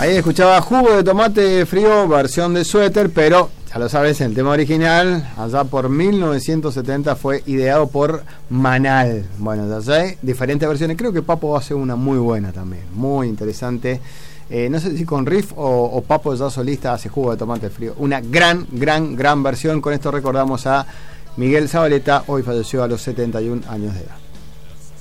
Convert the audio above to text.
Ahí escuchaba Jugo de Tomate Frío, versión de Suéter, pero ya lo sabes, el tema original, allá por 1970, fue ideado por Manal. Bueno, ya sé, diferentes versiones. Creo que Papo hace una muy buena también, muy interesante. No sé si con riff o Papo ya solista hace Jugo de Tomate Frío. Una gran versión. Con esto recordamos a Miguel Zabaleta, hoy falleció a los 71 años de edad.